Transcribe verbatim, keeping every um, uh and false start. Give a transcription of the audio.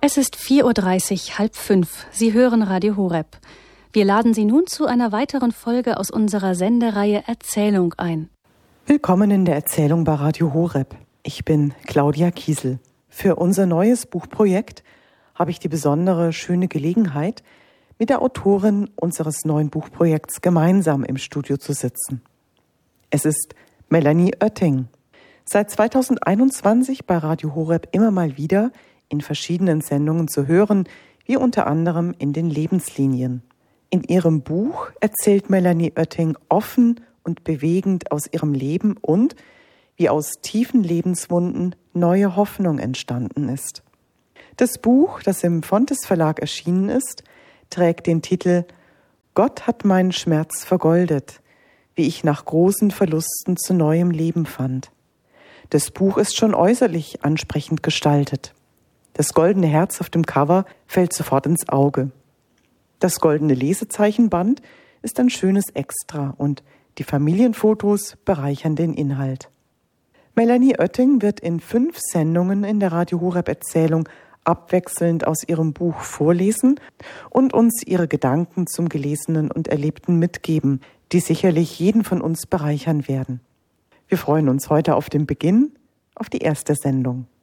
Es ist vier Uhr dreißig, halb fünf. Sie hören Radio Horeb. Wir laden Sie nun zu einer weiteren Folge aus unserer Sendereihe Erzählung ein. Willkommen in der Erzählung bei Radio Horeb. Ich bin Claudia Kiesel. Für unser neues Buchprojekt habe ich die besondere schöne Gelegenheit, mit der Autorin unseres neuen Buchprojekts gemeinsam im Studio zu sitzen. Es ist Melanie Oetting. Seit zweitausendeinundzwanzig bei Radio Horeb immer mal wieder in verschiedenen Sendungen zu hören, wie unter anderem in den Lebenslinien. In ihrem Buch erzählt Melanie Oetting offen und bewegend aus ihrem Leben und wie aus tiefen Lebenswunden neue Hoffnung entstanden ist. Das Buch, das im Fontes Verlag erschienen ist, trägt den Titel »Gott hat meinen Schmerz vergoldet, wie ich nach großen Verlusten zu neuem Leben fand«. Das Buch ist schon äußerlich ansprechend gestaltet. Das goldene Herz auf dem Cover fällt sofort ins Auge. Das goldene Lesezeichenband ist ein schönes Extra und die Familienfotos bereichern den Inhalt. Melanie Oetting wird in fünf Sendungen in der Radio Horeb Erzählung abwechselnd aus ihrem Buch vorlesen und uns ihre Gedanken zum Gelesenen und Erlebten mitgeben, die sicherlich jeden von uns bereichern werden. Wir freuen uns heute auf den Beginn, auf die erste Sendung.